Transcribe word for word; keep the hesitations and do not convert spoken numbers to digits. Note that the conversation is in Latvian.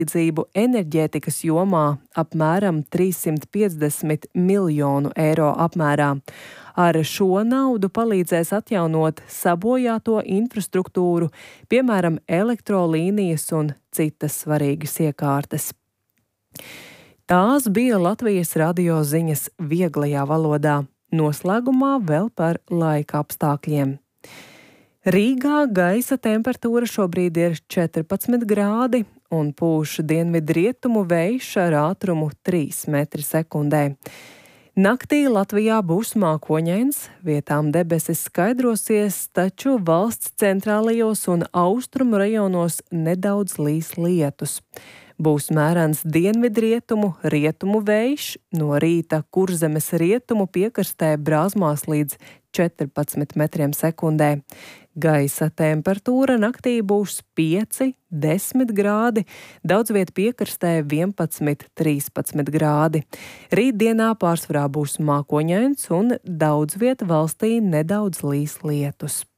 palīdzību enerģētikas jomā apmēram trīssimt piecdesmit miljonu eiro apmērā. Ar šo naudu palīdzēs atjaunot sabojāto infrastruktūru, piemēram, elektrolīnijas un citas svarīgas iekārtas. Tās bija Latvijas radio ziņas vieglajā valodā. Noslēgumā vēl par laika apstākļiem. Rīgā gaisa temperatūra šobrīd ir četrpadsmit grādi un pūš dienvidrietumu vējš ar ātrumu trīs metri sekundē. Naktī Latvijā būs mākoņains, vietām debesis skaidrosies, taču valsts centrālajos un austrumu rajonos nedaudz līs lietus. Būs mērens dienvidrietumu, rietumu vējš, no rīta Kurzemes rietumu piekrastē brāzmās līdz četrpadsmit metriem sekundē. Gaisa temperatūra naktī būs pieci, desmit grādi, daudz viet piekrastē vienpadsmit, trīspadsmit grādi. Rītdienā pārsvarā būs mākoņains un daudz viet valstī nedaudz līs lietus.